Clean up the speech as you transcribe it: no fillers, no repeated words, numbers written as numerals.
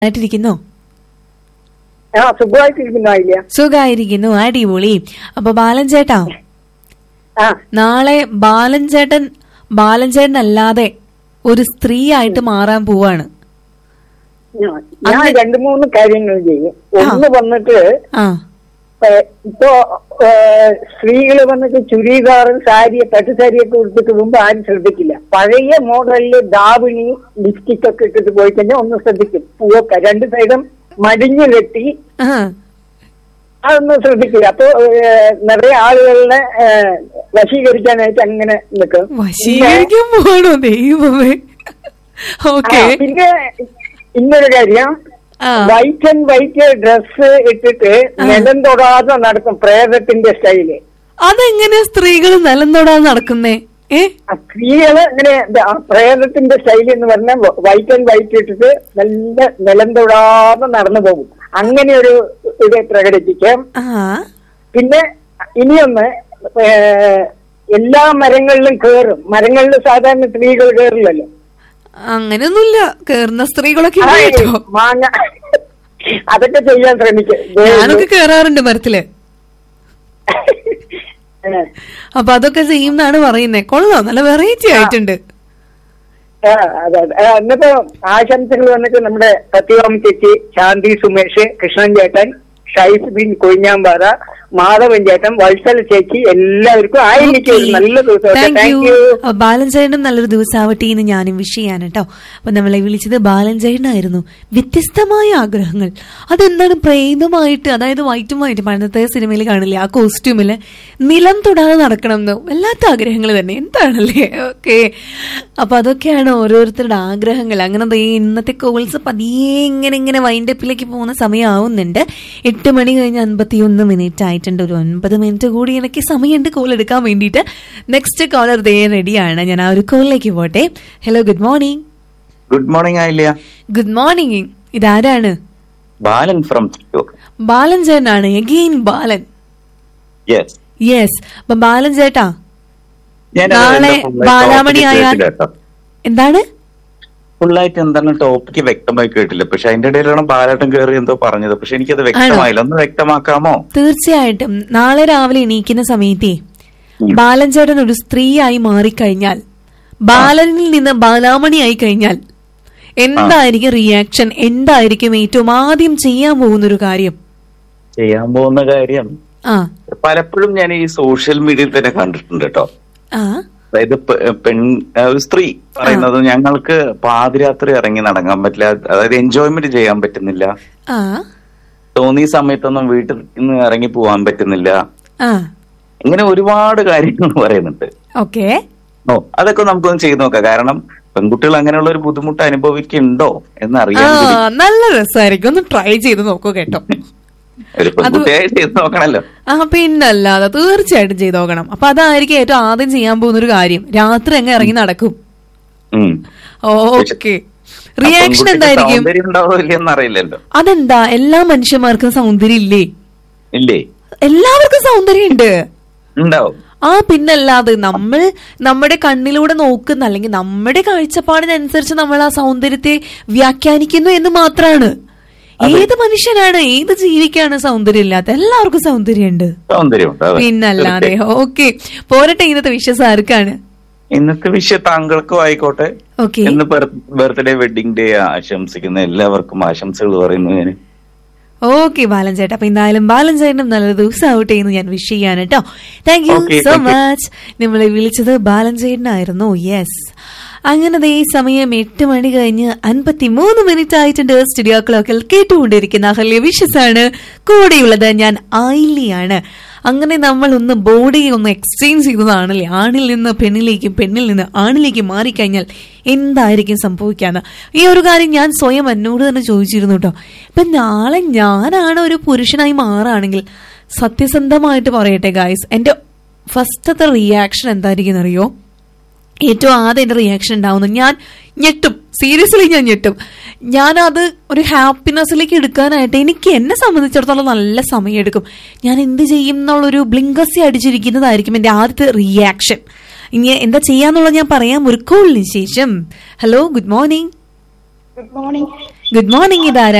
ആയിട്ടിരിക്കുന്നോ? സുഖായിരിക്കുന്നു, അടിപൊളി. അപ്പൊ ബാലൻ ചേട്ടാ, നാളെ ബാലൻ ചേട്ടൻ അല്ലാതെ ഒരു സ്ത്രീ ആയിട്ട് മാറാൻ പോവാണ്. ഞാൻ 2-3 കാര്യങ്ങൾ ചെയ്യും. ഒന്ന് വന്നിട്ട് ഇപ്പോ സ്ത്രീകള് വന്നിട്ട് ചുരിദാറും സാരിയെ പട്ടുസാരിയൊക്കെ ഉടുത്തിട്ട് മുമ്പ് ആരും ശ്രദ്ധിക്കില്ല. പഴയ മോഡലില് ദാവണി ലിപ്സ്റ്റിക് ഒക്കെ ഇട്ടിട്ട് പോയി കഴിഞ്ഞാൽ ഒന്ന് ശ്രദ്ധിക്കും. പൂവൊക്കെ 2 സൈഡും മടിഞ്ഞു കെട്ടി അതൊന്നും ശ്രദ്ധിക്കില്ല. അപ്പൊ നിറയെ ആളുകളെ വശീകരിക്കാനായിട്ട് അങ്ങനെ നിൽക്കും. പിന്നെ ഇന്നൊരു കാര്യം, വൈറ്റ് ആൻഡ് വൈറ്റ് ഡ്രസ് ഇട്ടിട്ട് നിലം തൊടാതെ നടക്കും പ്രേതത്തിന്റെ സ്റ്റൈല്. അതെങ്ങനെ സ്ത്രീകൾ നിലം തൊടാതെ നടക്കുന്നേ? സ്ത്രീകള് ഇങ്ങനെ പ്രേതത്തിന്റെ സ്റ്റൈൽ എന്ന് പറഞ്ഞാൽ വൈറ്റ് ആൻഡ് വൈറ്റ് ഇട്ടിട്ട് നല്ല നിലം തൊടാതെ നടന്നു പോകും. അങ്ങനെ ഒരു ഇത് പ്രകടിപ്പിക്കാം. പിന്നെ ഇനിയൊന്ന്, എല്ലാ മരങ്ങളിലും കേറും. മരങ്ങളിൽ സാധാരണ സ്ത്രീകൾ കേറില്ലല്ലോ. അങ്ങനെയൊന്നുമില്ല, കേറുന്ന സ്ത്രീകളൊക്കെ മാങ്ങ അതൊക്കെ ചെയ്യാൻ ശ്രമിക്കും. ഞാനൊക്കെ കേറാറുണ്ട് മരത്തില്. അപ്പൊ അതൊക്കെ ചെയ്യുന്നാണ് പറയുന്നേ. കൊള്ളാം, നല്ല വെറൈറ്റി ആയിട്ടുണ്ട്. എന്നിപ്പോ ആശംസകൾ വന്നിട്ട് നമ്മുടെ സത്യവാമ ചേച്ചി, ശാന്തി സുമേഷ്, കൃഷ്ണൻ ചേട്ടൻ, ഷൈഫ് ബിൻ കൊഴിഞ്ഞാമ്പാറ, മാധവൻ ചേട്ടൻ, വത്സല ചേച്ചി, എല്ലാവർക്കും ആയിരിക്കും നല്ല ദിവസം. ബാലൻ ചേട്ടനും നല്ലൊരു ദിവസമാവട്ടെ എന്ന് ഞാനും വിഷ് ചെയ്യാൻ കേട്ടോ. അപ്പൊ നമ്മളെ വിളിച്ചത് ബാലൻ ചേട്ടനായിരുന്നു. വ്യത്യസ്തമായ ആഗ്രഹങ്ങൾ, അതെന്താണ് പ്രേതമായിട്ട്, അതായത് വൈറ്റും വൈറ്റും പണ്ടത്തെ സിനിമയിൽ കാണില്ലേ, ആ കോസ്റ്റ്യൂമില് നിലം തൊടാതെ നടക്കണം എന്ന് വല്ലാത്ത ആഗ്രഹങ്ങൾ തന്നെ, എന്താണല്ലേ. ഓക്കെ, അപ്പൊ അതൊക്കെയാണ് ഓരോരുത്തരുടെ ആഗ്രഹങ്ങൾ. അങ്ങനെ ഇന്നത്തെ കോൾസ് പതിയെ ഇങ്ങനെ വൈൻഡപ്പിലേക്ക് പോകുന്ന സമയമാവുന്നുണ്ട്. 8 മണി കഴിഞ്ഞ് 51 മിനിറ്റ് ആയിട്ടുണ്ട്. ഒരു 9 മിനിറ്റ് കൂടി എനിക്ക് സമയമുണ്ട് കോൾ എടുക്കാൻ വേണ്ടിയിട്ട്. നെക്സ്റ്റ് കോളർ ദേ റെഡിയാണ്. ഞാൻ ആ ഒരു കോളിലേക്ക് പോട്ടെ. Hello, good morning. Good morning ആയില്ല. Good morning. ഇതാരാണ്? ബാലൻ ഫ്രം ബാലൻ ചേട്ടനാണ്. എഗെയിൻ ബാലൻ. യെസ്. അപ്പൊ ബാലൻ ചേട്ടാ, നാളെ ബാലാമണി ആയാൽ എന്താണ് ഫുള്ളായിട്ട് എന്താണ് ടോപ്പിക് വ്യക്തമായി കേട്ടില്ല. പക്ഷെ അതിന്റെ ഇടയിലാണ് ബാലേട്ടൻ കയറി എന്തോ പറഞ്ഞത്. പക്ഷെ എനിക്കത് വ്യക്തമായില്ല, ഒന്ന് വ്യക്തമാക്കാമോ? തീർച്ചയായിട്ടും. നാളെ രാവിലെ എണീക്കുന്ന സമയത്തേ ബാലൻ ചേട്ടൻ ഒരു സ്ത്രീയായി മാറിക്കഴിഞ്ഞാൽ, ബാലനിൽ നിന്ന് ബാലാമണി ആയി കഴിഞ്ഞാൽ എന്തായിരിക്കും റിയാക്ഷൻ? എന്തായിരിക്കും ഏറ്റവും ആദ്യം ചെയ്യാൻ പോകുന്നൊരു കാര്യം? പലപ്പോഴും ഞാൻ ഈ സോഷ്യൽ മീഡിയയിൽ തന്നെ കണ്ടിട്ടുണ്ട് കേട്ടോ. അതായത് സ്ത്രീ പറയുന്നത് ഞങ്ങൾക്ക് പാതിരാത്രി ഇറങ്ങി നടക്കാൻ പറ്റില്ല, അതായത് എൻജോയ്മെന്റ് ചെയ്യാൻ പറ്റുന്നില്ല, തോന്നിയ സമയത്തൊന്നും വീട്ടിൽ നിന്ന് ഇറങ്ങി പോവാൻ പറ്റുന്നില്ല, ഇങ്ങനെ ഒരുപാട് കാര്യങ്ങൾ പറയുന്നുണ്ട്. അതൊക്കെ നമുക്കൊന്ന് ചെയ്ത് നോക്കാം. കാരണം പെൺകുട്ടികൾ അങ്ങനെയുള്ള ഒരു ബുദ്ധിമുട്ട് അനുഭവിക്കുന്നുണ്ടോ എന്നറിയാൻ നല്ല രസമായിരിക്കും. ഒന്ന് ട്രൈ ചെയ്ത് നോക്കൂ കേട്ടോ. പിന്നല്ലാതെ തീർച്ചയായിട്ടും ചെയ്ത് നോക്കണം. അപ്പൊ അതായിരിക്കും ഏറ്റവും ആദ്യം ചെയ്യാൻ പോകുന്ന ഒരു കാര്യം. രാത്രി അങ്ങ് ഇറങ്ങി നടക്കും. ഓക്കെ, റിയാക്ഷൻ എന്തായിരിക്കും? അതെന്താ, എല്ലാ മനുഷ്യന്മാർക്കും സൗന്ദര്യം ഇല്ലേ? എല്ലാവർക്കും സൗന്ദര്യം ഉണ്ട്. പിന്നല്ലാതെ നമ്മൾ നമ്മുടെ കണ്ണിലൂടെ നോക്കുന്ന, അല്ലെങ്കിൽ നമ്മുടെ കാഴ്ചപ്പാടിനനുസരിച്ച് നമ്മൾ ആ സൗന്ദര്യത്തെ വ്യാഖ്യാനിക്കുന്നു എന്ന് മാത്രമാണ്. ഏത് മനുഷ്യനാണ്, ഏത് ജീവിക്കാണ് സൗന്ദര്യം ഇല്ലാത്ത? എല്ലാവർക്കും സൗന്ദര്യമുണ്ട്. പിന്നല്ലാതെ. ഓക്കെ, പോരട്ടെ. ഇന്നത്തെ വിഷസ് ആർക്കാണ്? ഇന്നത്തെ വിഷയം താങ്കൾക്കും ആയിക്കോട്ടെ. ഇന്ന് ബർത്ത്ഡേ വെഡിങ് ഡേ ആശംസിക്കുന്ന എല്ലാവർക്കും ആശംസകൾ പറയുന്നു ഞാൻ. ഓക്കെ ബാലൻ ചേട്ടാ, അപ്പൊ എന്തായാലും ബാലൻ ചേട്ടനും നല്ലൊരു ദിവസം ആവട്ടെ എന്ന് ഞാൻ വിഷ് ചെയ്യാൻ കേട്ടോ. Thank you so much. നമ്മളെ വിളിച്ചത് ബാലൻ ചേട്ടനായിരുന്നു. യെസ്, അങ്ങനെ ഈ സമയം 8 മണി കഴിഞ്ഞ് 53 മിനിറ്റ് ആയിട്ടുണ്ട്. സ്റ്റുഡിയോ ക്ലോക്കിൽ കേട്ടുകൊണ്ടിരിക്കുന്ന അഹല്യ വിഷസാണ്. കൂടെയുള്ളത് ഞാൻ ആയില്ലിയാണ്. അങ്ങനെ നമ്മൾ ഒന്ന് ബോഡി ഒന്ന് എക്സ്ചേഞ്ച് ചെയ്തതാണല്ലേ, ആണിൽ നിന്ന് പെണ്ണിലേക്കും പെണ്ണിൽ നിന്ന് ആണിലേക്ക് മാറിക്കഴിഞ്ഞാൽ എന്തായിരിക്കും സംഭവിക്കാന്ന്. ഈ ഒരു കാര്യം ഞാൻ സ്വയം എന്നോട് തന്നെ ചോദിച്ചിരുന്നു കേട്ടോ. ഇപ്പൊ നാളെ ഞാനാണ് ഒരു പുരുഷനായി മാറുകയാണെങ്കിൽ, സത്യസന്ധമായിട്ട് പറയട്ടെ ഗായ്സ്, എന്റെ ഫസ്റ്റത്തെ റിയാക്ഷൻ എന്തായിരിക്കും അറിയോ? ഏറ്റവും ആദ്യം എന്റെ റിയാക്ഷൻ ഉണ്ടാവുന്നത്, ഞാൻ ഞെട്ടും. സീരിയസ്ലി ഞാൻ ഞെട്ടും. ഞാനത് ഒരു ഹാപ്പിനെസ്സിലേക്ക് എടുക്കാനായിട്ട് എനിക്ക് എന്നെ സംബന്ധിച്ചിടത്തോളം നല്ല സമയമെടുക്കും. ഞാൻ എന്ത് ചെയ്യും എന്നുള്ളൊരു ബ്ലിങ്കസി അടിച്ചിരിക്കുന്നതായിരിക്കും എന്റെ ആദ്യത്തെ റിയാക്ഷൻ. ഇനി എന്താ ചെയ്യാന്നുള്ളത് ഞാൻ പറയാം ഒരു കോളിന് ശേഷം. Hello, good morning. Good morning. Good morning, ഇതാരാ?